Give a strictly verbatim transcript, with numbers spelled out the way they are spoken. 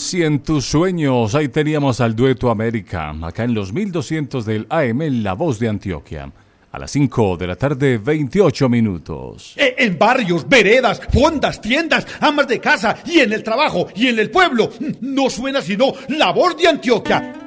Si en tus sueños, ahí teníamos al Dueto América, acá en los mil doscientos del A M, La Voz de Antioquia. A las cinco de la tarde, veintiocho minutos. Eh, En barrios, veredas, fondas, tiendas, amas de casa y en el trabajo y en el pueblo. No suena sino La Voz de Antioquia.